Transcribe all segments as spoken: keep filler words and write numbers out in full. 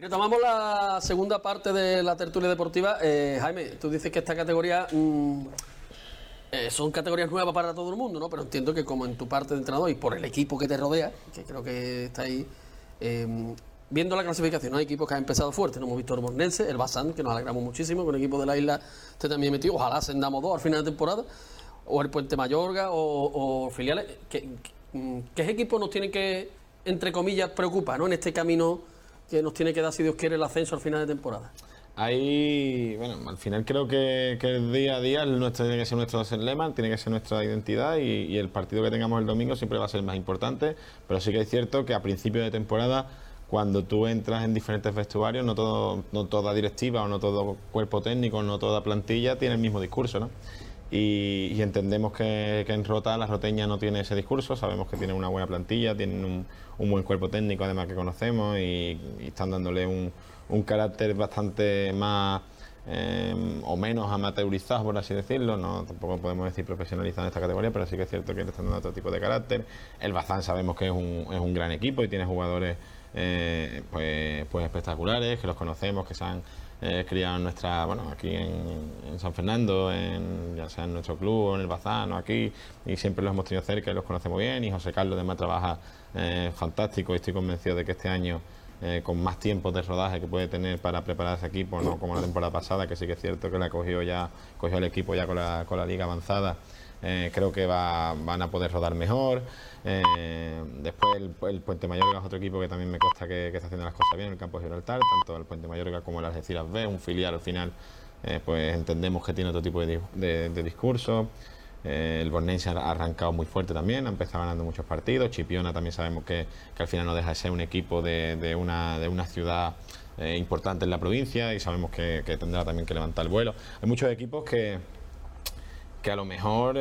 Retomamos la segunda parte de la tertulia deportiva. Eh, Jaime, tú dices que esta categoría mmm, eh, son categorías nuevas para todo el mundo, ¿no? Pero entiendo que como en tu parte de entrenador y por el equipo que te rodea, que creo que está ahí, eh, viendo la clasificación, hay equipos que han empezado fuerte. No hemos visto el Mornense, el Bazán, que nos alegramos muchísimo, con el equipo de la isla este también metido. Ojalá ascendamos dos al final de temporada, o el Puente Mayorga, o, o filiales. ¿Qué, qué, qué equipos nos tienen que, entre comillas, preocupar, ¿no? En este camino que nos tiene que dar, si Dios quiere, el ascenso al final de temporada. Ahí, bueno, al final creo que, que el día a día nuestro, tiene que ser nuestro lema, tiene que ser nuestra identidad y, y el partido que tengamos el domingo siempre va a ser el más importante, pero sí que es cierto que a principio de temporada, cuando tú entras en diferentes vestuarios, no, todo, no toda directiva o no todo cuerpo técnico, no toda plantilla tiene el mismo discurso, ¿no? Y, y entendemos que, que en Rota la Roteña no tiene ese discurso, sabemos que tienen una buena plantilla, tienen un, un buen cuerpo técnico además que conocemos y, y están dándole un, un carácter bastante más eh, o menos amateurizado, por así decirlo, no tampoco podemos decir profesionalizado en esta categoría, pero sí que es cierto que le están dando otro tipo de carácter. El Bazán sabemos que es un, es un gran equipo y tiene jugadores eh, pues, pues espectaculares, que los conocemos, que se han eh, criado en nuestra, bueno, aquí en, en San Fernando, en, ya sea en nuestro club o en el Bazán o aquí, y siempre los hemos tenido cerca y los conocemos bien, y José Carlos además trabaja eh, fantástico y estoy convencido de que este año Eh, con más tiempo de rodaje que puede tener para preparar ese equipo, no como la temporada pasada, que sí que es cierto que la cogió ya cogió el equipo ya con la, con la liga avanzada. Eh, creo que va, van a poder rodar mejor. Eh, después el, el Puente Mayorga es otro equipo que también me consta que, que está haciendo las cosas bien en el campo de Gibraltar, tanto el Puente Mayorga como el Algeciras B, un filial al final, eh, pues entendemos que tiene otro tipo de, de, de discurso. Eh, el Bornense ha arrancado muy fuerte también, ha empezado ganando muchos partidos. Chipiona también sabemos que, que al final no deja de ser un equipo de, de, una, de una ciudad eh, importante en la provincia y sabemos que, que tendrá también que levantar el vuelo. Hay muchos equipos que, que a lo mejor,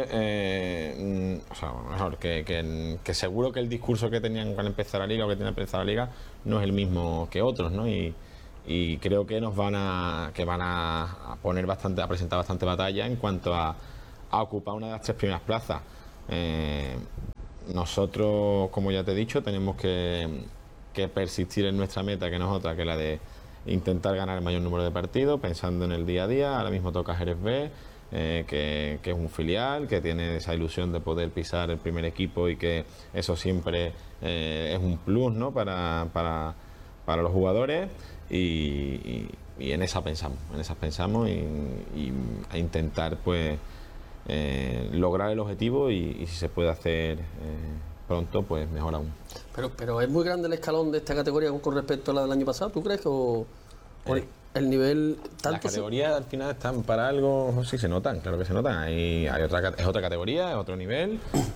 eh, o sea, a lo mejor que, que, que seguro que el discurso que tenían al empezar la liga o que tienen al empezar la liga no es el mismo que otros, ¿no? Y, y creo que nos van a, que van a poner bastante, a presentar bastante batalla en cuanto a a ocupar una de las tres primeras plazas. Eh, nosotros, como ya te he dicho, tenemos que, que persistir en nuestra meta, que no es otra que la de intentar ganar el mayor número de partidos, pensando en el día a día. Ahora mismo toca Jerez B, eh, que, que es un filial, que tiene esa ilusión de poder pisar el primer equipo y que eso siempre eh, es un plus, ¿no? para, para, para los jugadores y, y, y en esa pensamos, en esas pensamos y, y a intentar pues Eh, lograr el objetivo y, y si se puede hacer eh, pronto, pues mejor aún. Pero, pero es muy grande el escalón de esta categoría con respecto a la del año pasado, ¿tú crees? O, o el, el nivel tanto. Las categorías se... al final están para algo, sí se notan, claro que se notan. Hay, hay otra, es otra categoría, es otro nivel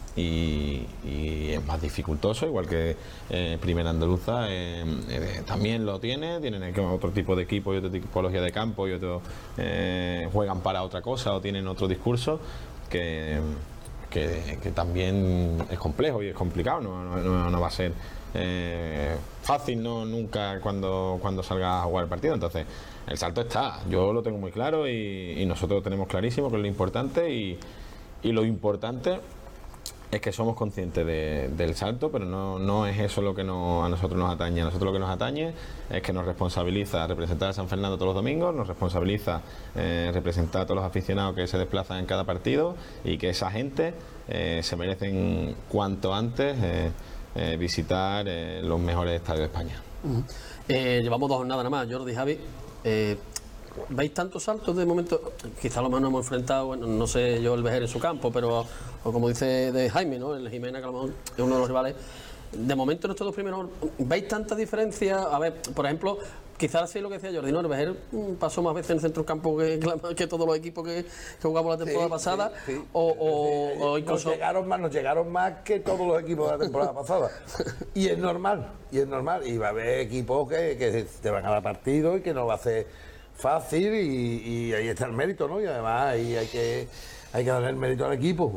y, y es más dificultoso, igual que eh, Primera Andaluza eh, eh, también lo tiene, tienen otro tipo de equipo y otra tipología de campo y otro eh, juegan para otra cosa o tienen otro discurso que, que, que también es complejo y es complicado, no, no, no va a ser eh, fácil, no nunca cuando, cuando salga a jugar el partido. Entonces el salto está, yo lo tengo muy claro y, y nosotros lo tenemos clarísimo que es lo importante y, y lo importante es que somos conscientes de, del salto, pero no, no es eso lo que no, a nosotros nos atañe. A nosotros lo que nos atañe es que nos responsabiliza representar a San Fernando todos los domingos, nos responsabiliza eh, representar a todos los aficionados que se desplazan en cada partido y que esa gente eh, se merecen cuanto antes eh, eh, visitar eh, los mejores estadios de España. Uh-huh. eh, llevamos dos jornadas nada más, Jordi, Javi. Eh, ¿Veis tantos saltos de momento? Quizá a lo mejor nos hemos enfrentado, bueno, no sé yo el Vejer en su campo, pero o como dice de Jaime, ¿no? El Jimena, que a lo mejor es uno de los rivales. De momento en estos dos primeros, ¿veis tanta diferencia? A ver, por ejemplo, quizás sí lo que decía Jordi, ¿no? El Vejer pasó más veces en el centro del campo que, que todos los equipos que, que jugamos la temporada sí, pasada. Sí, sí. O, o, sí, o incluso... Nos llegaron más, nos llegaron más que todos los equipos de la temporada pasada. Y es normal, y es normal. Y va a haber equipos que, que te van a dar partido y que no va a hacer fácil y, y ahí está el mérito, ¿no? Y además ahí hay que hay que darle el mérito al equipo.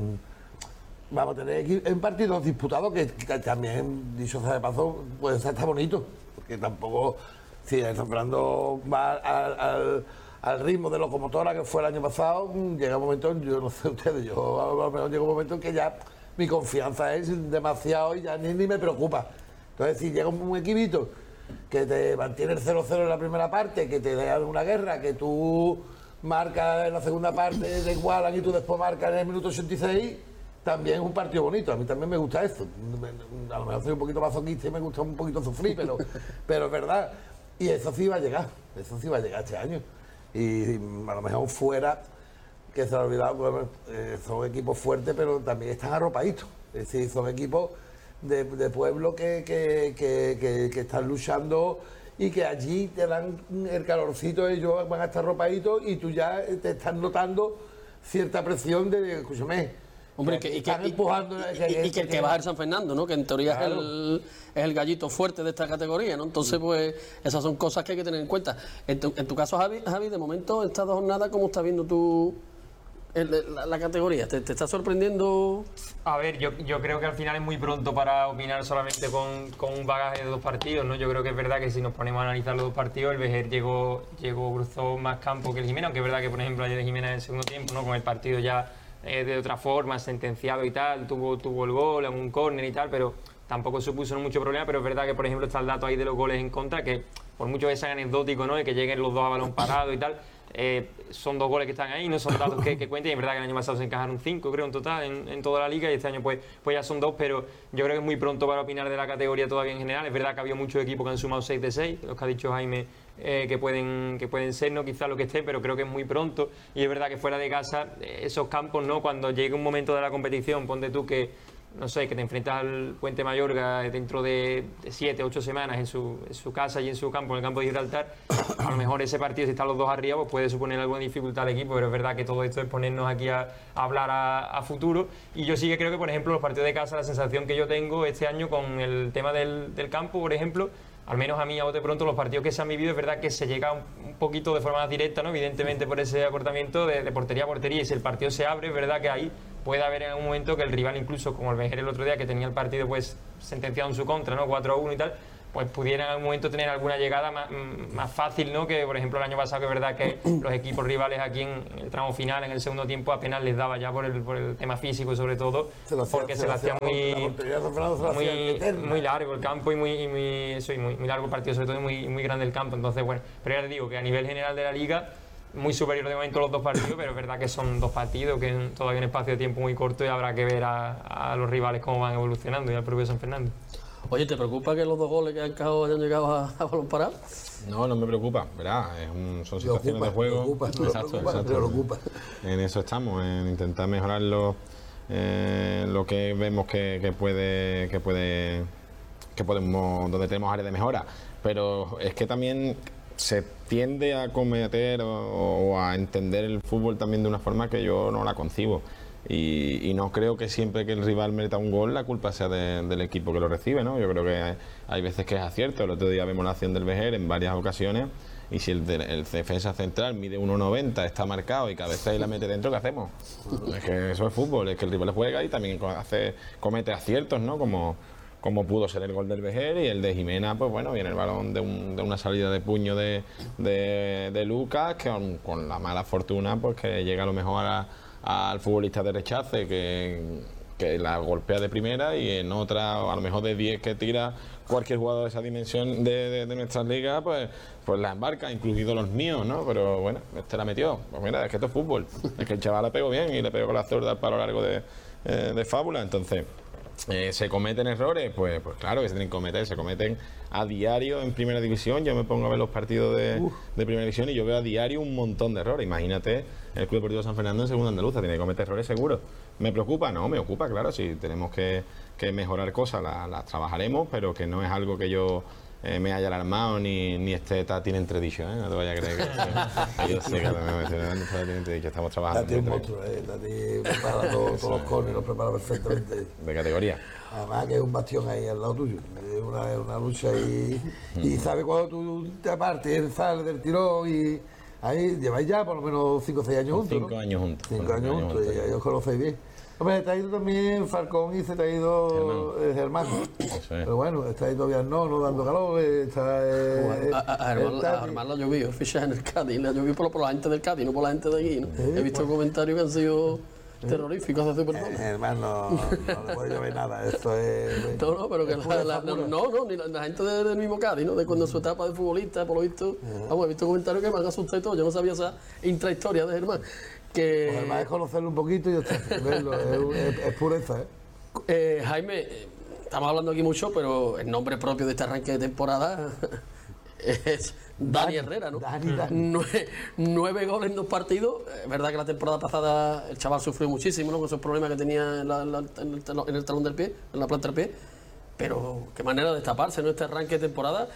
Vamos a tener en partidos disputados que, que también, dicho sea de paso, puede estar bonito, porque tampoco, si el San Fernando va al, al, al ritmo de locomotora que fue el año pasado, llega un momento, yo no sé ustedes, yo a lo mejor llega un momento en que ya mi confianza es demasiado y ya ni, ni me preocupa. Entonces, si llega un, un equipito que te mantiene el cero cero en la primera parte, que te da una guerra, que tú marcas en la segunda parte, te igualan y tú después marcas en el minuto ochenta y seis, también es un partido bonito. A mí también me gusta esto. A lo mejor soy un poquito masoquista y me gusta un poquito sufrir, pero, pero es verdad. Y eso sí va a llegar, eso sí va a llegar este año. Y a lo mejor fuera, que se ha olvidado, pues, eh, son equipos fuertes, pero también están arropaditos. Es decir, son equipos de, de pueblo que, que, que, que, que están luchando y que allí te dan el calorcito, ellos van a estar arropaditos y tú ya te estás notando cierta presión de, escúchame, hombre, que y que, están y, empujando. y, y, y que el que va a ser San Fernando, ¿no? Que en teoría Claro. es, el, es el gallito fuerte de esta categoría, ¿no? Entonces, pues, esas son cosas que hay que tener en cuenta. En tu, en tu caso, Javi, Javi, de momento, estas dos jornadas, ¿cómo estás viendo tú el, la, la categoría? ¿Te, ¿Te está sorprendiendo? A ver, yo, yo creo que al final es muy pronto para opinar solamente con, con un bagaje de dos partidos, ¿no? Yo creo que es verdad que si nos ponemos a analizar los dos partidos, el Vejer llegó, llegó cruzó más campo que el Jimena, aunque es verdad que, por ejemplo, ayer el Jimena en el segundo tiempo, ¿no? Con el partido ya eh, de otra forma, sentenciado y tal, tuvo, tuvo el gol en un córner y tal, pero tampoco supuso mucho problema. Pero es verdad que, por ejemplo, está el dato ahí de los goles en contra, que por mucho que sean anecdóticos, ¿no? Y que lleguen los dos a balón parado y tal, Eh, son dos goles que están ahí, no son datos que, que cuenten. Y es verdad que el año pasado se encajaron cinco, creo, en total, en, en toda la liga, y este año pues, pues ya son dos, pero yo creo que es muy pronto para opinar de la categoría todavía en general. Es verdad que ha habido muchos equipos que han sumado seis de seis, los que ha dicho Jaime, eh, que, pueden, que pueden ser, no quizás lo que esté, pero creo que es muy pronto. Y es verdad que fuera de casa, eh, esos campos, ¿no? Cuando llegue un momento de la competición, ponte tú que no sé, que te enfrentas al Puente Mayorga dentro de siete, ocho semanas en su, en su casa y en su campo, en el campo de Gibraltar, a lo mejor ese partido, si están los dos arriba, pues puede suponer alguna dificultad al equipo, pero es verdad que todo esto es ponernos aquí a, a hablar a, a futuro. Y yo sí que creo que, por ejemplo, los partidos de casa, la sensación que yo tengo este año con el tema del, del campo, por ejemplo, al menos a mí, a bote pronto, los partidos que se han vivido, es verdad que se llega un, un poquito de forma más directa, ¿no? Evidentemente por ese acortamiento de, de portería a portería, y si el partido se abre, es verdad que ahí puede haber en algún momento que el rival, incluso como el Vejer el otro día, que tenía el partido pues sentenciado en su contra, ¿no? cuatro a uno y tal, pues pudiera en algún momento tener alguna llegada más, más fácil, ¿no? Que por ejemplo el año pasado, que es verdad que los equipos rivales aquí en el tramo final, en el segundo tiempo, apenas les daba ya por el, por el tema físico, sobre todo, Se lo hacía- porque se se lo lo hacía hacía- muy, la portería de San Fernando se lo hacía muy, eterna. muy largo el campo y muy, y muy, eso, y muy, muy largo el partido, sobre todo, y muy, muy grande el campo. Entonces, bueno, pero ya les digo que a nivel general de la liga, muy superior de momento los dos partidos, pero es verdad que son dos partidos que en todavía un espacio de tiempo muy corto, y habrá que ver a, a los rivales cómo van evolucionando y al propio San Fernando. Oye, ¿te preocupa que los dos goles que han encajado hayan llegado a, a balón parado? No, no me preocupa, ¿verdad? Es un- son situaciones Preocupa, de juego. preocupa, no exacto, preocupa, exacto. preocupa. En eso estamos, en intentar mejorar lo, eh, lo que vemos que, que puede, que puede, que podemos, donde tenemos áreas de mejora. Pero es que también se tiende a cometer o, o a entender el fútbol también de una forma que yo no la concibo. Y, y no creo que siempre que el rival meta un gol la culpa sea de- del equipo que lo recibe, ¿no? Yo creo que hay, hay veces que es acierto. El otro día vemos la acción del Vejer en varias ocasiones, y si el, de- el defensa central mide uno noventa, está marcado y cada vez ahí la mete dentro, ¿qué hacemos? Es que eso es fútbol, es que el rival juega y también hace, comete aciertos, ¿no? Como, como pudo ser el gol del Vejer, y el de Jimena, pues bueno, viene el balón de, un- de una salida de puño de, de, de Lucas, que con, con la mala fortuna, pues que llega a lo mejor a al futbolista de rechace que, que la golpea de primera, y en otra, a lo mejor de diez que tira cualquier jugador de esa dimensión de, de, de nuestras ligas, pues, pues la embarca, incluidos los míos, ¿no? Pero bueno, este la metió. Pues mira, es que esto es fútbol. Es que el chaval la pegó bien y le pegó con la zurda al palo largo de, eh, de Fábula. Entonces, eh, ¿se cometen errores? Pues, pues claro que se tienen que cometer, se cometen a diario en primera división. Yo me pongo a ver los partidos de, de primera división y yo veo a diario un montón de errores. Imagínate el Club Deportivo San Fernando en segunda andaluza, tiene que cometer errores seguro. ¿Me preocupa? No, me ocupa, claro. Si tenemos que, que mejorar cosas, las, las trabajaremos, pero que no es algo que yo eh, me haya alarmado ni, ni esté Tati en entredicho, ¿eh? No te vayas a creer que, que yo sé que me estoy dando Tati en entredicho. Estamos trabajando Tati es un muy monstruo, ¿eh? Tati prepara todo- todos los corners, los prepara perfectamente. de categoría. Además que es un bastión ahí al lado tuyo, es una, es una lucha y, y sabe cuando tú te apartes, él sale del tirón, y ahí lleváis ya por lo menos cinco o seis años juntos, Cinco ¿no? años juntos. Cinco años juntos, y ahí os conocéis bien. Hombre, te ha ido también Falcón y se te ha ido eh, Germán. Eso es. Pero bueno, está ahí todavía no, no dando calor, eh, está... eh, A, a- a Germán, está- a Germán le ha llovido el fichaje en el Cádiz, le ha llovido por, por la gente del Cádiz, no por la gente de aquí, ¿no? He visto comentarios que han sido terroríficos de hacer Eh, personas. hermano, no, no le puedo llover nada, esto es... No, no, pero que es la, pura la- factura. no, no, ni la, la gente de- del mismo Cádiz, ¿no? De cuando en su etapa de futbolista, por lo visto, vamos, he visto comentarios que me han asustado y todo, yo no sabía esa intrahistoria de Germán. Que, Pues además es conocerlo un poquito y ya está, verlo, es, es- es pureza, ¿eh? eh, Jaime, eh, estamos hablando aquí mucho, pero el nombre propio de este arranque de temporada es Dani Herrera, ¿no? Dani, Dani. Nueve, nueve goles en dos partidos. Es verdad que la temporada pasada el chaval sufrió muchísimo, ¿no? Con esos problemas que tenía en, la- en la- en el, talón, en el talón del pie, en la planta del pie. Pero qué manera de destaparse, ¿no? Este arranque de temporada.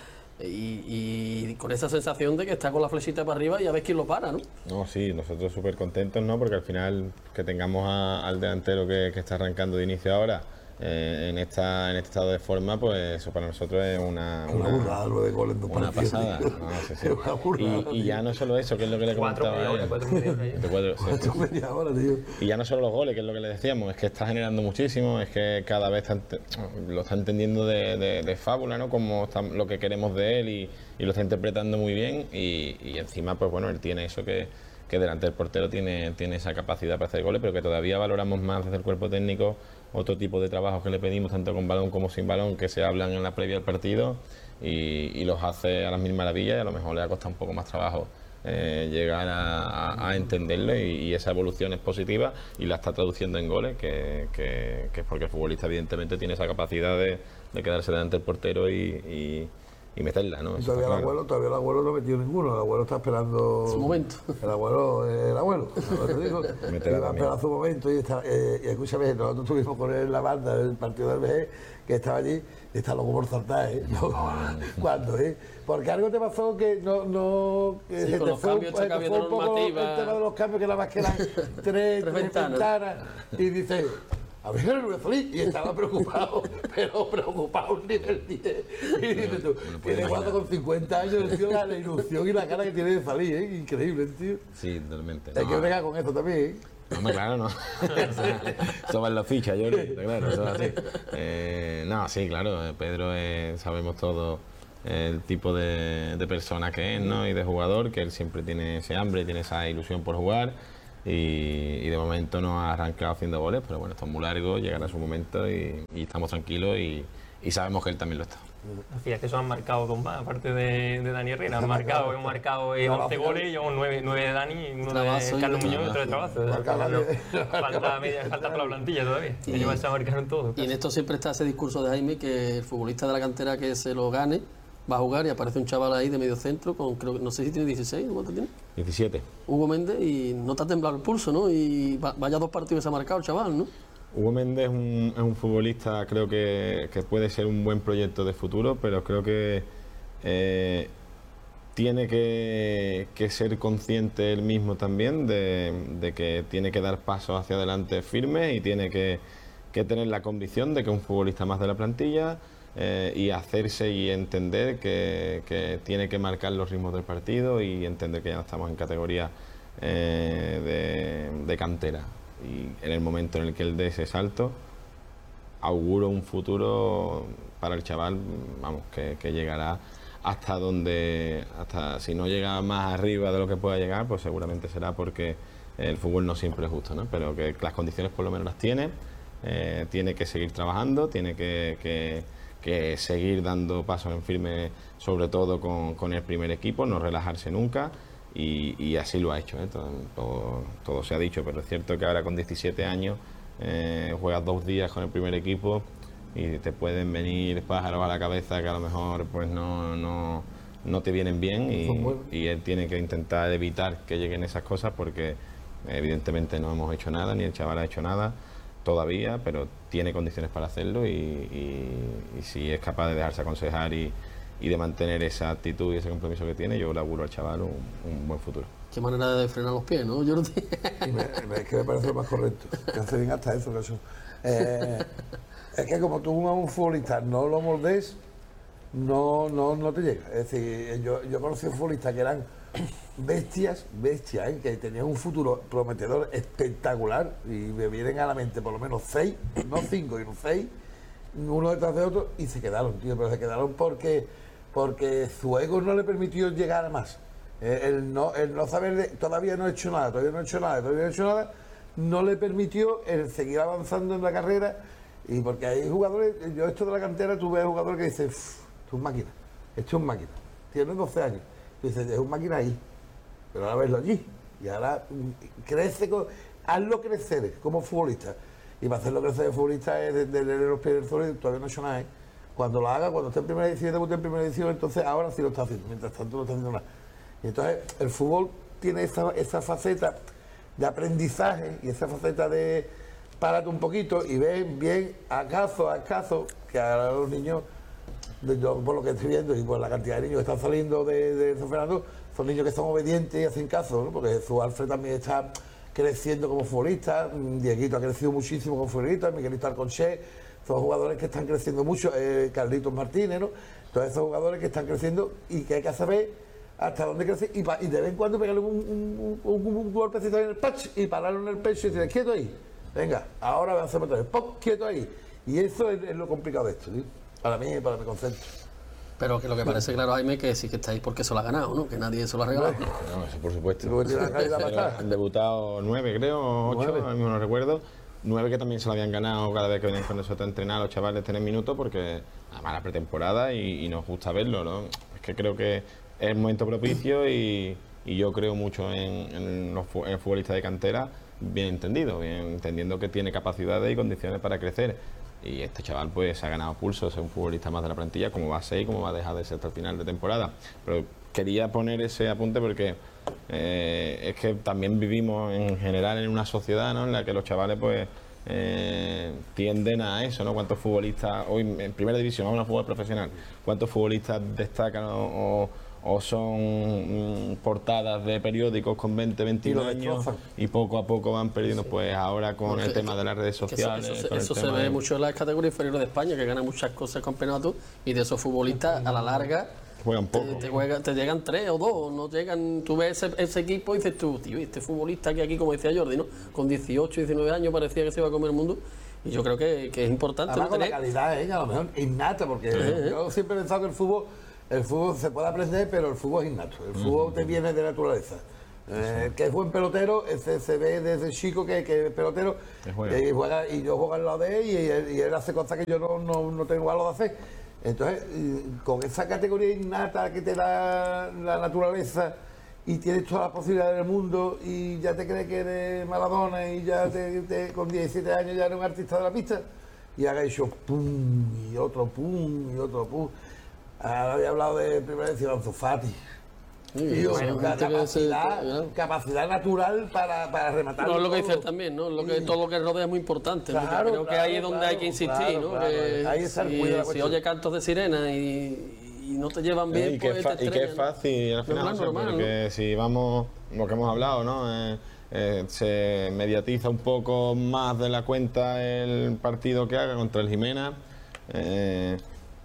Y, y con esa sensación de que está con la flechita para arriba y a ver quién lo para, ¿no? No, sí, nosotros súper contentos, ¿no? Porque al final que tengamos a- al delantero que, que está arrancando de inicio ahora eh, en esta en este estado de forma, pues eso para nosotros es una, Una burrada, nueve goles en dos una partidos. pasada. tío. No, sí, sí. Es una burrada, Y, y ya no solo eso, que es lo que le Cuatro comentaba media hora, él. cuatro media hora ya. De cuatro, sí. tío. Media hora, tío. Y ya no solo los goles, que es lo que le decíamos, es que está generando muchísimo, es que cada vez está ente- lo está entendiendo de, de- de fábula, ¿no? Como está- lo que queremos de él y, y lo está interpretando muy bien y, y encima, pues bueno, él tiene eso que, que delante del portero tiene, tiene esa capacidad para hacer goles, pero que todavía valoramos más desde el cuerpo técnico otro tipo de trabajos que le pedimos, tanto con balón como sin balón, que se hablan en la previa del partido y, y los hace a las mil maravillas y a lo mejor le ha costado un poco más trabajo eh, llegar a, a- a entenderlo y, y esa evolución es positiva y la está traduciendo en goles, que, que- que es porque el futbolista evidentemente tiene esa capacidad de, de quedarse delante del portero y, y- y meterla, ¿no? Y Eso todavía está el claro. abuelo, todavía el abuelo no ha metido ninguno, el abuelo está esperando Su momento. El abuelo, el abuelo, ¿no te digo? Meterá Iba a también. esperar su momento y, está, eh, y escúchame, nosotros estuvimos con él en la banda del partido del B G, que estaba allí, y está loco por saltar, ¿eh? ¿Cuándo, eh? Porque algo te pasó que no, no que Sí, se con te los fue, un- cambios se esta te que fue había un poco normativa. el tema de los cambios que nada más que eran tres, tres ventanas. ventanas, y dice, a ver, no voy a salir, y estaba preocupado, pero preocupado a un nivel diez. Y dices tú, tiene cuatro con cincuenta años, el tío, la, la ilusión y la cara que tiene de salir, ¿eh? Increíble, tío. Sí, totalmente. Hay que No, bregar con esto también, ¿eh? No, hombre, claro, no. Eso va en la ficha, yo creo, claro, eso es así. Eh, no, sí, claro, eh, Pedro es- sabemos todos el tipo de, de persona que es, ¿no? Y de jugador, que él siempre tiene ese hambre, tiene esa ilusión por jugar. Y, y de momento no ha arrancado haciendo goles, pero bueno, esto es muy largo, llegará su momento y, y estamos tranquilos y, y sabemos que él también lo está. Fíjate, eso han marcado dos más, aparte de, de Dani Herrera. Han marcado, hemos marcado eh, once goles y llevamos nueve, nueve de Dani, uno Trabazo de y Carlos otro Muñoz y otro de Trabazo. Marca la- Falta, media, falta para la plantilla todavía. Y- Ellos se marcaron todos. Y en esto siempre está ese discurso de Jaime que el futbolista de la cantera que se lo gane va a jugar y aparece un chaval ahí de medio centro con, creo que no sé si tiene dieciséis, ¿cuánto tiene? diecisiete. Hugo Méndez y no te ha temblado el pulso, ¿no? Y va- vaya dos partidos se ha marcado el chaval, ¿no? Hugo Méndez es un, es un futbolista, creo que, que puede ser un buen proyecto de futuro, pero creo que eh, tiene que, que ser consciente él mismo también de, de que tiene que dar pasos hacia adelante firmes y tiene que, que tener la convicción de que es un futbolista más de la plantilla eh, y hacerse y entender que, que tiene que marcar los ritmos del partido y entender que ya no estamos en categoría eh, de, de cantera. Y en el momento en el que él dé ese salto, auguro un futuro para el chaval, vamos, que, que llegará hasta donde, hasta si no llega más arriba de lo que pueda llegar, pues seguramente será porque el fútbol no siempre es justo, ¿no? Pero que las condiciones por lo menos las tiene, eh, tiene que seguir trabajando, tiene que, que, que seguir dando pasos en firme, sobre todo con, con el primer equipo, no relajarse nunca. Y, y así lo ha hecho, ¿eh? todo, todo, todo se ha dicho, pero es cierto que ahora con diecisiete años eh, juegas dos días con el primer equipo y te pueden venir pájaros a la cabeza que a lo mejor pues no, no, no te vienen bien y, Son buenos. y él tiene que intentar evitar que lleguen esas cosas porque evidentemente no hemos hecho nada, ni el chaval ha hecho nada todavía, pero tiene condiciones para hacerlo y, y, y si es capaz de dejarse aconsejar y y de mantener esa actitud y ese compromiso que tiene, yo le auguro al chaval un, un buen futuro. Qué manera de frenar los pies, ¿no, Jordi? Y me, me- es que me parece lo más correcto. Que hace bien hasta eso, caso. Eh, es que como tú a un futbolista no lo moldes, no, no, no te llega. Es decir, yo, yo conocí futbolistas que eran bestias, bestias, ¿eh? Que tenían un futuro prometedor espectacular y me vienen a la mente por lo menos seis, no cinco, sino seis, uno detrás de otro, y se quedaron, tío, pero se quedaron porque, porque su ego no le permitió llegar a más. Eh, el, no, el no saber, de, todavía no he hecho nada, todavía no he hecho nada, todavía no he hecho nada, no le permitió el seguir avanzando en la carrera. Y porque hay jugadores, yo esto de la cantera, tú ves jugadores que dicen, esto es un máquina, esto es un máquina, tiene doce años, tú dices, es un máquina ahí, pero ahora verlo allí, y ahora crece, con, hazlo crecer como futbolista, y para hacerlo crecer de futbolista es de leer los pies del suelo y todavía no ha hecho nada, ¿eh? Cuando lo haga, cuando esté en primera edición, debute en primera edición, entonces ahora sí lo está haciendo, mientras tanto no está haciendo nada. Y entonces el fútbol tiene esa, esa faceta de aprendizaje y esa faceta de párate un poquito y ven bien a caso a caso que ahora los niños, yo, por lo que estoy viendo y por la cantidad de niños que están saliendo de, de San Fernando, son niños que son obedientes y hacen caso, ¿no? Porque Jesús Alfred también está creciendo como futbolista, Dieguito ha crecido muchísimo como futbolista, Miguelito Alconché, son jugadores que están creciendo mucho, eh, Carlitos Martínez, ¿no? Todos esos jugadores que están creciendo y que hay que saber hasta dónde crece y, pa, y de vez en cuando pegarle un, un, un, un golpecito en el patch y pararlo en el pecho y decir, quieto ahí. Venga, ahora hacemos otra vez, ¡pop! Quieto ahí. Y eso es, es lo complicado de esto, ¿sí? Para mí, para mi concepto. Pero que lo que parece claro, Jaime, que sí que estáis porque se lo ha ganado, ¿no? Que nadie se lo ha regalado. No, eso por supuesto. La Han debutado nueve, creo, ocho, ahora mismo no recuerdo. Nueve que también se lo habían ganado cada vez que venían con nosotros a entrenar los chavales tres minutos porque además la pretemporada y, y nos gusta verlo, ¿no? Es que creo que es el momento propicio y, y yo creo mucho en, en los en el futbolista de cantera bien entendido, bien entendiendo que tiene capacidades y condiciones para crecer. Y este chaval pues se ha ganado pulso, es un futbolista más de la plantilla, como va a ser y como va a dejar de ser hasta el final de temporada. Pero quería poner ese apunte porque eh, es que también vivimos en general en una sociedad, ¿no?, en la que los chavales pues eh, tienden a eso, ¿no? ¿Cuántos futbolistas, hoy en primera división, vamos a fútbol profesional, cuántos futbolistas destacan o, o o son mm, portadas de periódicos con veinte, veintiuno años y poco a poco van perdiendo, pues ahora con Porque el tema de las redes sociales. Eso, eso, con el eso se tema ve de... mucho en las categorías inferiores de España, que ganan muchas cosas en campeonatos y de esos futbolistas a la larga juegan te, poco. te, juega, te llegan tres o dos, no llegan, tú ves ese, ese equipo y dices tú, tío, este futbolista que aquí, como decía Jordi, ¿no?, con dieciocho, diecinueve años parecía que se iba a comer el mundo. Y yo creo que, que es importante. Además, ¿no?, con tener... la calidad, ¿eh?, a lo mejor innata, porque Eh, yo siempre he pensado que el fútbol El fútbol se puede aprender, pero el fútbol es innato. El fútbol uh-huh. te viene de naturaleza. Eh, el que es buen pelotero, ese se ve desde chico que, que es pelotero y, juega, y yo juego al lado de él y él, y él hace cosas que yo no, no, no tengo valor de hacer. Entonces, con esa categoría innata que te da la naturaleza y tienes todas las posibilidades del mundo y ya te crees que eres Maradona y ya te, te, con diecisiete años ya eres un artista de la pista y haga eso pum y otro pum y otro pum. Ahora había hablado de primera vez de Ansu Fati. Sí, Tío, bueno, capacidad, se, capacidad natural para, para rematar. No, es lo que dices también, ¿no? Lo que, sí. Todo lo que rodea es muy importante. Claro, creo claro, que ahí es donde claro, hay que insistir, claro, ¿no? Claro, que ahí está el si, cuidado. si oye cantos de sirena y, y no te llevan bien, y pues que, fa- te y que es fácil al final, normal, o sea, normal, porque ¿no? si vamos, lo que hemos hablado, ¿no? Eh, eh, se mediatiza un poco más de la cuenta el partido que haga contra el Jimena. Eh,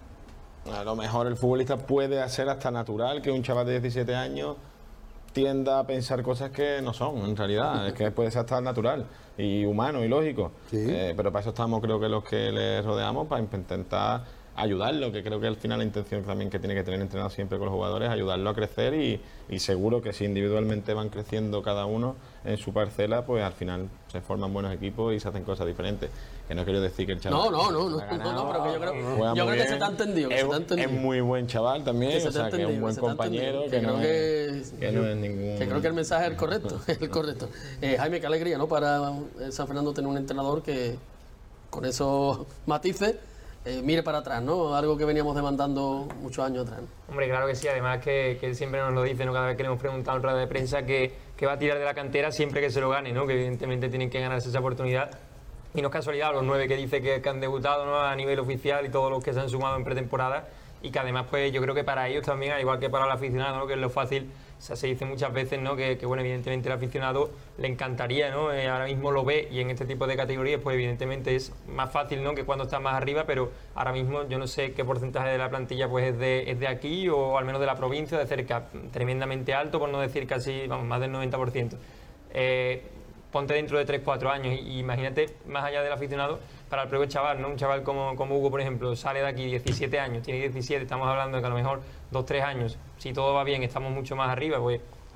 a lo mejor el futbolista puede hacer hasta natural que un chaval de diecisiete años tienda a pensar cosas que no son, en realidad, es que puede ser hasta natural y humano y lógico. Sí. Eh, pero para eso estamos, creo que los que le rodeamos, para intentar ayudarlo, que creo que al final la intención también que tiene que tener entrenado siempre con los jugadores, ayudarlo a crecer y, y seguro que si individualmente van creciendo cada uno en su parcela, pues al final se forman buenos equipos y se hacen cosas diferentes. Que no quiero decir que el chaval... No, no, no, no, ganado, no, no, pero que yo creo, juega yo muy creo que bien, se te ha entendido. Que es, se te ha entendido. es muy buen chaval también, Que se o te ha sea, que es un entendido, buen se te ha compañero, entendido. que, Que no, creo es, que- que no es ningún... Que creo que el mensaje es el correcto, es el correcto. Eh, Jaime, qué alegría, ¿no? Para eh, San Fernando tener un entrenador que con esos matices eh, mire para atrás, ¿no? Algo que veníamos demandando muchos años atrás, ¿no? Hombre, claro que sí, además que, que él siempre nos lo dice, ¿no? Cada vez que le hemos preguntado en rueda de prensa que, que va a tirar de la cantera siempre que se lo gane, ¿no? Que evidentemente tienen que ganarse esa oportunidad. Y no es casualidad, los nueve que dice que, que han debutado, ¿no?, a nivel oficial y todos los que se han sumado en pretemporada. Y que además, pues yo creo que para ellos también, al igual que para el aficionado, ¿no?, que es lo fácil, o sea, se dice muchas veces, ¿no?, que, que bueno, evidentemente el aficionado le encantaría, ¿no?, eh, ahora mismo lo ve y en este tipo de categorías, pues evidentemente es más fácil, ¿no?, que cuando está más arriba, pero ahora mismo yo no sé qué porcentaje de la plantilla pues es de, es de aquí o al menos de la provincia, de cerca, tremendamente alto, por no decir casi, vamos, más del noventa por ciento. Eh, ponte dentro de tres cuatro años y imagínate, más allá del aficionado, para el propio chaval, ¿no? Un chaval como, como Hugo, por ejemplo, sale de aquí diecisiete años, tiene diecisiete, estamos hablando de que a lo mejor dos tres años, si todo va bien, estamos mucho más arriba, pues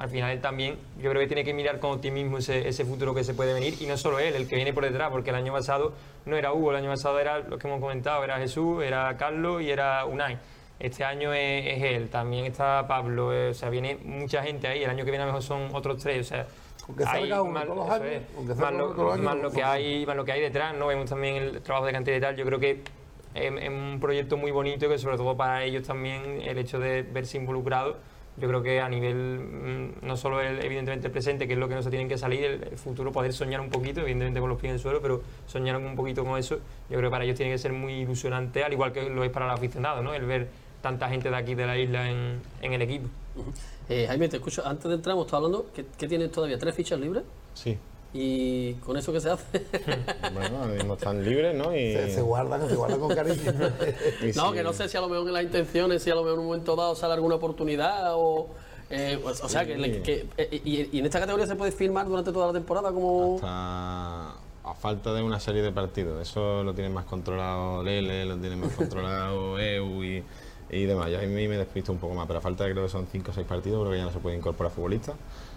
al final él también, yo creo que tiene que mirar con optimismo ese, ese futuro que se puede venir, y no solo él, el que viene por detrás, porque el año pasado no era Hugo, el año pasado era lo que hemos comentado, era Jesús, era Carlos y era Unai. Este año es, es él, también está Pablo, eh, o sea, viene mucha gente ahí, el año que viene a lo mejor son otros tres, o sea, aunque salga uno todos los años, es, aunque más, salga lo, uno todos los años, más lo que hay, más lo que hay detrás, ¿no? Vemos también el trabajo de cantera y tal, yo creo que es, es un proyecto muy bonito, que sobre todo para ellos también el hecho de verse involucrados, yo creo que a nivel, no solo el, evidentemente el presente, que es lo que no se tienen que salir, el, el futuro, poder soñar un poquito, evidentemente con los pies en el suelo, pero soñar un poquito con eso, yo creo que para ellos tiene que ser muy ilusionante, al igual que lo es para los aficionados, ¿no? El ver tanta gente de aquí de la isla en, en el equipo. Eh, Jaime, te escucho, antes de entrar hemos estado hablando, que, que tienes todavía tres fichas libres. Sí. ¿Y con eso qué se hace? Bueno, ahora mismo están libres, ¿no? Y... Se, se guardan, se guardan con cariño. y No, sí. que no sé si a lo mejor en las intenciones, si a lo mejor en un momento dado sale alguna oportunidad o... Eh, o, o sea, que, le- que eh, y, y en esta categoría se puede firmar durante toda la temporada como... Hasta a falta de una serie de partidos. Eso lo tiene más controlado Lele, lo tiene más controlado E U y, y demás. Ya a mí me despisto un poco más, pero a falta de, creo que son cinco o seis partidos, creo que ya no se puede incorporar futbolistas.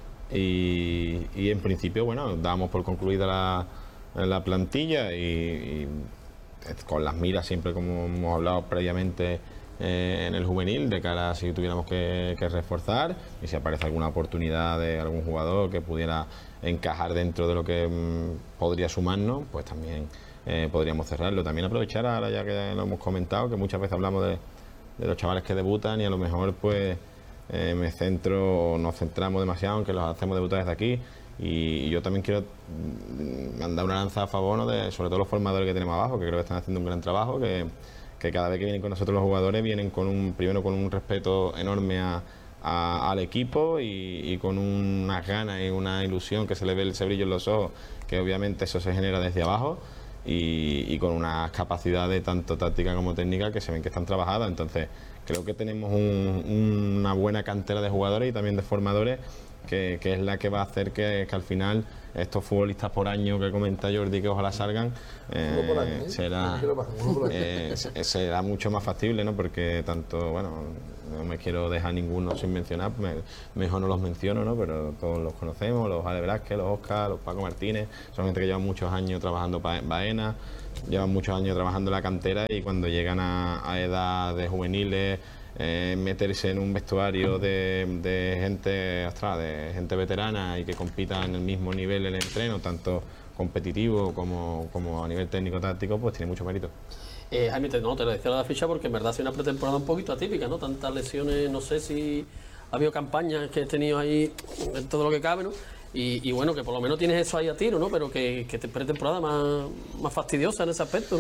Y, y en principio, bueno, damos por concluida la, la plantilla y, y con las miras siempre, como hemos hablado previamente, eh, en el juvenil, de cara a si tuviéramos que, que reforzar y si aparece alguna oportunidad de algún jugador que pudiera encajar dentro de lo que mm, podría sumarnos, pues también eh, podríamos cerrarlo. También aprovechar, ahora ya que lo hemos comentado, que muchas veces hablamos de, de los chavales que debutan y a lo mejor pues eh, me centro o nos centramos demasiado en que los hacemos debutar desde aquí. Y yo también quiero mm, mandar una lanza a favor, ¿no?, de sobre todo los formadores que tenemos abajo, que creo que están haciendo un gran trabajo, que, que cada vez que vienen con nosotros los jugadores vienen con un primero con un respeto enorme a, a- al equipo y, y con unas ganas y una ilusión que se le ve ese brillo en los ojos, que obviamente eso se genera desde abajo, y, y con unas capacidades tanto tácticas como técnicas que se ven que están trabajadas. Entonces creo que tenemos un- una buena cantera de jugadores y también de formadores, que, que es la que va a hacer que, que al final estos futbolistas por año que comenta Jordi, que ojalá salgan, eh, Uno por año, ¿eh? será, No quiero más, uno por año. eh, se- será mucho más factible, ¿no? Porque tanto, bueno, no me quiero dejar ninguno sin mencionar, me- mejor no los menciono, ¿no? Pero todos los conocemos, los Ale Velázquez, los Oscar, los Paco Martínez, son gente que llevan muchos años trabajando pa- en Baena, llevan muchos años trabajando en la cantera, y cuando llegan a, a edad de juveniles, eh, meterse en un vestuario de, de gente, ostras, de gente veterana y que compita en el mismo nivel el entreno, tanto competitivo como, como a nivel técnico-táctico, pues tiene mucho mérito. Eh, Jaime, te, no, te lo decía la ficha porque en verdad ha sido una pretemporada un poquito atípica, ¿no? Tantas lesiones, no sé si ha habido campañas que he tenido ahí en todo lo que cabe, ¿no? Y, y bueno, que por lo menos tienes eso ahí a tiro, ¿no? Pero que, que te pretemporada más, más fastidiosa en ese aspecto, ¿no?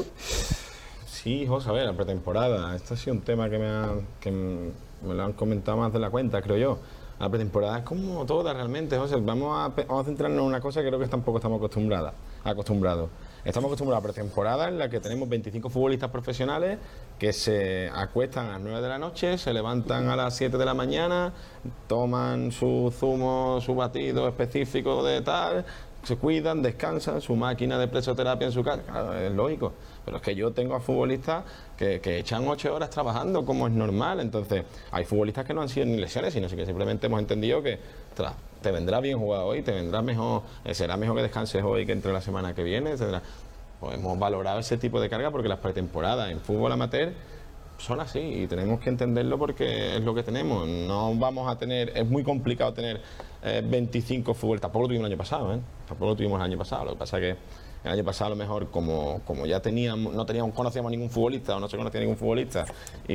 Sí, José, a ver, la pretemporada. Este ha sido un tema que me, ha- que m- me lo han comentado más de la cuenta, creo yo. La pretemporada es como toda realmente, José. Vamos a, pe- vamos a centrarnos en una cosa que creo que tampoco estamos acostumbradas, acostumbrados. Estamos acostumbrados a pretemporada en la que tenemos veinticinco futbolistas profesionales que se acuestan a las nueve de la noche, se levantan a las siete de la mañana, toman su zumo, su batido específico de tal, se cuidan, descansan, su máquina de presoterapia en su casa. Claro, es lógico. Pero es que yo tengo a futbolistas que, que echan ocho horas trabajando, como es normal. Entonces, hay futbolistas que no han sido ni lesiones, sino que simplemente hemos entendido que tras, te vendrá bien jugar hoy, te vendrá mejor, eh, será mejor que descanses hoy que entre la semana que viene, etcétera. Pues hemos valorado ese tipo de carga porque las pretemporadas en fútbol amateur son así y tenemos que entenderlo porque es lo que tenemos. No vamos a tener, es muy complicado tener eh, veinticinco futbolistas. Tampoco lo tuvimos el año pasado, ¿eh? Tampoco lo tuvimos el año pasado. Lo que pasa es que el año pasado a lo mejor como, como ya teníamos, no teníamos, conocíamos a ningún futbolista o no se conocía a ningún futbolista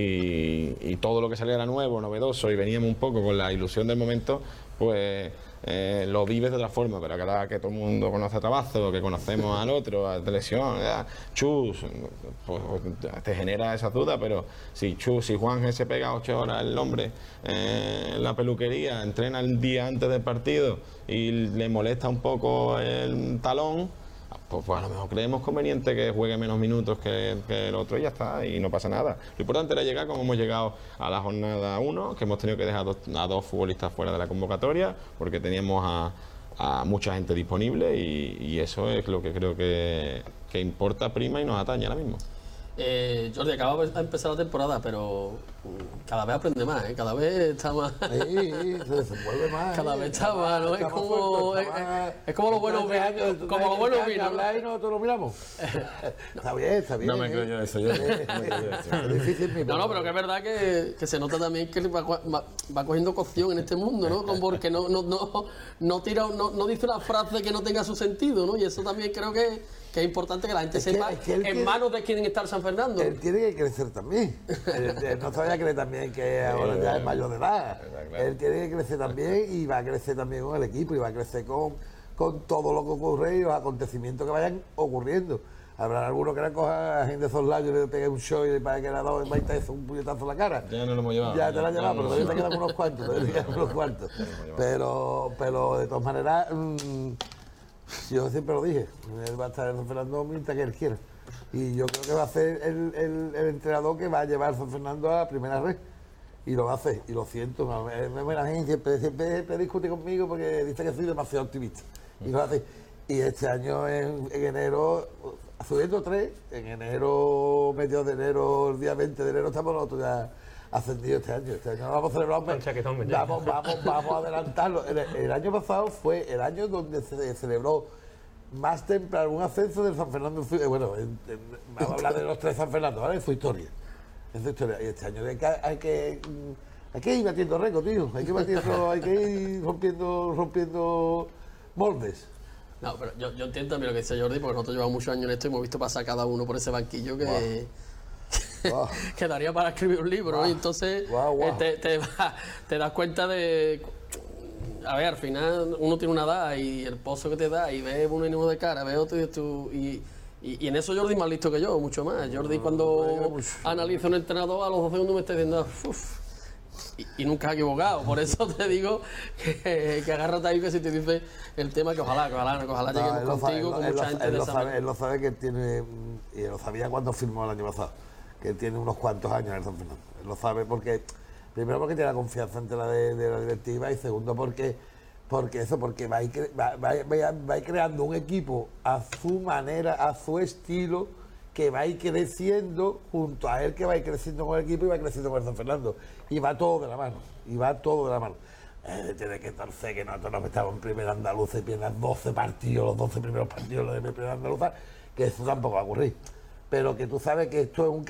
y, y todo lo que salía era nuevo, novedoso y veníamos un poco con la ilusión del momento, pues eh, lo vives de otra forma. Pero ahora que todo el mundo conoce a Tabazo, que conocemos al otro, a Televisión, a Chus, pues te genera esa duda. Pero si Chus, si Juan se pega ocho horas el hombre eh, en la peluquería, entrena el día antes del partido y le molesta un poco el talón, pues, pues a lo mejor creemos conveniente que juegue menos minutos que, que el otro y ya está, y no pasa nada. Lo importante era llegar como hemos llegado a la jornada uno, que hemos tenido que dejar dos, a dos futbolistas fuera de la convocatoria, porque teníamos a, a mucha gente disponible y, y eso es lo que creo que, que importa, prima y nos atañe ahora mismo. Eh, Jordi, acaba de empezar la temporada, pero mm, cada vez aprende más, ¿eh? Cada vez está más. Sí, se desenvuelve más. Cada ¿eh? vez está más, ¿no? Es Está más como, suelto, es, está más- es- es como los buenos Entonces, vinos. años, Como los buenos vinos. ¿no? Hablar y nosotros lo miramos. Está bien, está bien. No me ¿eh? creo yo eso, yo no me creo yo eso. Es difícil, mi No, no, pero que es verdad que, que se nota también que va, va, va cogiendo cocción en este mundo, ¿no? Como porque no, no, no, no tira, no, no dice una frase que no tenga su sentido, ¿no? Y eso también creo que, que es importante que la gente Es que- sepa es que él en tiene- manos de quién está el San Fernando. Él tiene que crecer también. Él, él no sabía creer también que ahora ya es mayor de edad. claro. Él tiene que crecer también y va a crecer también con el equipo y va a crecer con, con todo lo que ocurre y los acontecimientos que vayan ocurriendo. Habrá algunos que le coja a gente de soslayo y le pegue un show y le pague que le ha dado un puñetazo en la cara. Ya no lo hemos llevado. Ya te la has Ya llevado, no pero lo- todavía te quedan unos cuantos, todavía te quedan unos cuantos. Pero, pero de todas maneras, mm, yo siempre lo dije, él va a estar en San Fernando mientras que él quiera. Y yo creo que va a ser el, el, el entrenador que va a llevar a San Fernando a la primera red. Y lo va a hacer, y lo siento, me, me, me la gente siempre, siempre, siempre discute conmigo porque dice que soy demasiado optimista. Y lo hace. Y este año en, en enero, subiendo tres, en enero, medio de enero, el día veinte de enero, estamos nosotros ya ascendidos este año. Este año no vamos a celebrar un mes. Con chaquetón, ya. Vamos, vamos, vamos a adelantarlo. El, el año pasado fue el año donde se celebró más temprano un ascenso del San Fernando. Eh, Bueno, en- en- vamos a hablar de los tres San Fernando, ¿vale? En su historia. En su historia. Y este año hay que, hay que, mm, hay que ir batiendo récords, tío. Hay que, batiendo, hay que ir rompiendo, rompiendo moldes. No, pero yo, yo entiendo también lo que dice Jordi, porque nosotros llevamos muchos años en esto y hemos visto pasar cada uno por ese banquillo que, Guau. que daría para escribir un libro, ¿no? Y entonces Guau, guau. eh, te, te, va- te das cuenta de... A ver, al final uno tiene una edad y el pozo que te da y ves uno y uno de cara, ves otro y tú... Y, y, y en eso Jordi es más listo que yo, mucho más. Jordi cuando analiza un entrenador a los dos segundos me está diciendo... "Uf", y, y nunca ha equivocado, por eso te digo que, que agárrate ahí que si te dice el tema que ojalá, que ojalá, que ojalá No, lleguemos él lo sabe, contigo, él con lo- mucha él gente lo de esa sabe, él lo sabe que él tiene, mm, y lo sabía cuando firmó el año pasado, que él tiene unos cuantos años en el San Fernando. Él lo sabe porque, primero porque tiene la confianza ante la de, de la directiva y segundo porque, porque eso, porque va a, ir, cre- va, va, va, va a ir creando un equipo a su manera, a su estilo, que va a ir creciendo junto a él, que va a ir creciendo con el equipo y va creciendo con el San Fernando. Y va todo de la mano, y va todo de la mano. Eh, tiene que torcer que nosotros nos estamos en primera andaluza y pierdan doce partidos, los doce primeros partidos de primera andaluza, que eso tampoco va a ocurrir. Pero que tú sabes que esto es un